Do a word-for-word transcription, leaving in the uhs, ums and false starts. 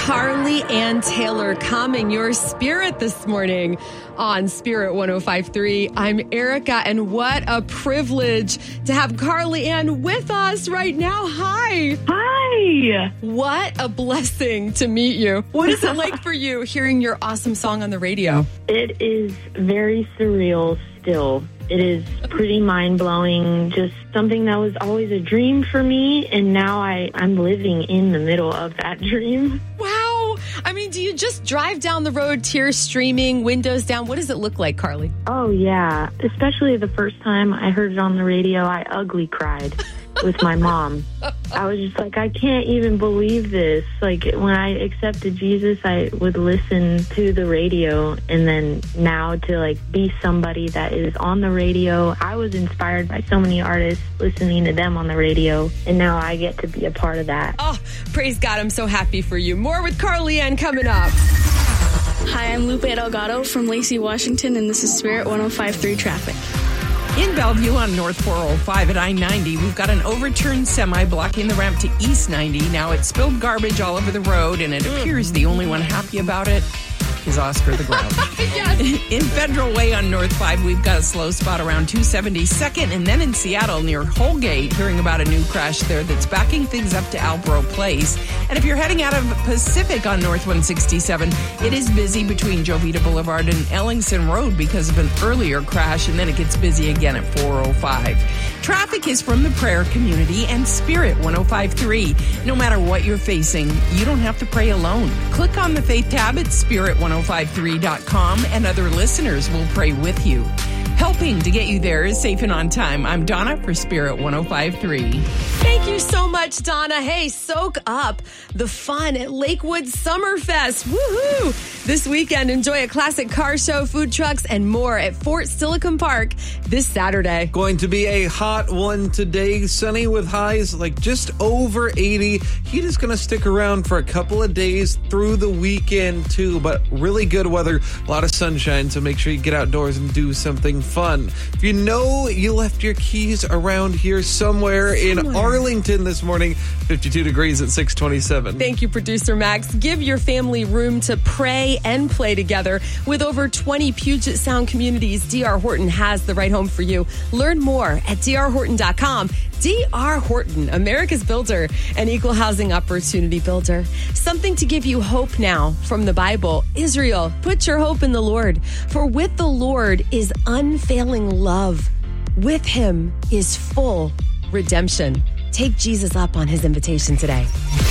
Carly Ann Taylor, calming your spirit this morning on Spirit one oh five point three. I'm Erica, and what a privilege to have Carly Ann with us right now. Hi. Hi. What a blessing to meet you. What is it like for you hearing your awesome song on the radio? It is very surreal still. It is pretty mind-blowing, just something that was always a dream for me, and now I, I'm living in the middle of that dream. Wow. I mean, do you just drive down the road, tears streaming, windows down? What does it look like, Carly? Oh, yeah. Especially the first time I heard it on the radio, I ugly cried with my mom. I was just like, I can't even believe this. Like, when I accepted Jesus, I would listen to the radio, and then now to, like, be somebody that is on the radio. I was inspired by so many artists, listening to them on the radio, and now I get to be a part of that. Oh, praise God. I'm so happy for you. More with Carly Ann coming up. Hi, I'm Lupe Delgado from Lacey, Washington, and this is Spirit one oh five point three Traffic. In Bellevue on North four oh five at I ninety, we've got an overturned semi blocking the ramp to East ninety. Now it's spilled garbage all over the road, and it appears the only one happy about it is Oscar the Grouch. Yes. In Federal Way on North five, we've got a slow spot around two seventy-second, and then in Seattle near Holgate, hearing about a new crash there that's backing things up to Albro Place. And if you're heading out of Pacific on North one sixty-seven, it is busy between Jovita Boulevard and Ellingson Road because of an earlier crash, and then it gets busy again at four oh five. Traffic is from the prayer community and Spirit one oh five point three. No matter what you're facing, you don't have to pray alone. Click on the Faith tab at spirit one oh five three dot com, and other listeners will pray with you. Helping to get you there is Safe and On Time. I'm Donna for Spirit one oh five point three. Thank you so much, Donna. Hey, soak up the fun at Lakewood Summerfest. Woohoo! This weekend, enjoy a classic car show, food trucks, and more at Fort Silicon Park this Saturday. Going to be a hot one today. Sunny with highs like just over eighty. Heat is going to stick around for a couple of days through the weekend, too. But really good weather. A lot of sunshine, so make sure you get outdoors and do something fun. If you know you left your keys around here somewhere, somewhere. in Arlington this morning, fifty-two degrees at six twenty-seven. Thank you, Producer Max. Give your family room to pray and play together. With over twenty Puget Sound communities, D R. Horton has the right home for you. Learn more at d r horton dot com. D R. Horton, America's builder and equal housing opportunity builder. Something to give you hope now from the Bible. Israel, put your hope in the Lord, for with the Lord is unfailing love. With him is full redemption. Take Jesus up on his invitation today.